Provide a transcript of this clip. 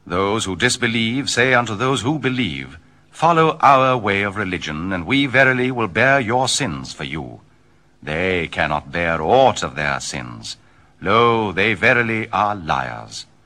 Those who disbelieve say unto those who believe, Follow our way of religion, and we verily will bear your sins for you. They cannot bear aught of their sins. Lo, they verily are liars.